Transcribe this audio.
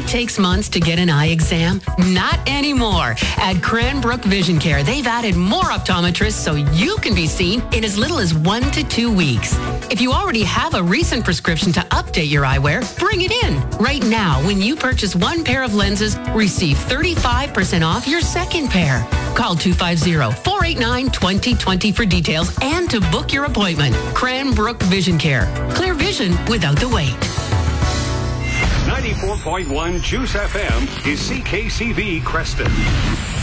takes months to get an eye exam? Not anymore. At Cranbrook Vision Care, they've added more optometrists so you can be seen in as little as 1 to 2 weeks. If you already have a recent prescription to update your eyewear, bring it in. Right now, when you purchase one pair of lenses, receive 35% off your second pair. Call 250-489-2020 for details and to book your appointment. Cranbrook Vision Care. Clear vision without the wait. 94.1 Juice FM is CKCV Creston.